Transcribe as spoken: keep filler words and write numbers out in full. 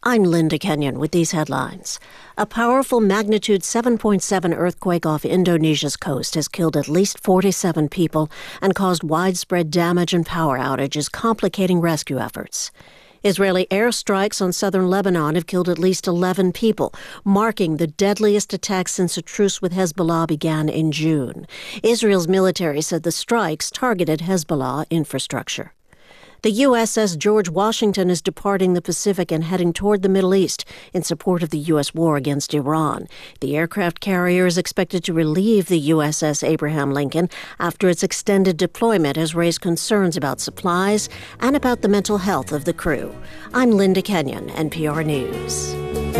I'm Linda Kenyon with these headlines. A powerful magnitude seven point seven earthquake off Indonesia's coast has killed at least forty-seven people and caused widespread damage and power outages, complicating rescue efforts. Israeli airstrikes on southern Lebanon have killed at least eleven people, marking the deadliest attack since a truce with Hezbollah began in June. Israel's military said the strikes targeted Hezbollah infrastructure. The U S S George Washington is departing the Pacific and heading toward the Middle East in support of the U S war against Iran. The aircraft carrier is expected to relieve the U S S Abraham Lincoln after its extended deployment has raised concerns about supplies and about the mental health of the crew. I'm Linda Kenyon, N P R News.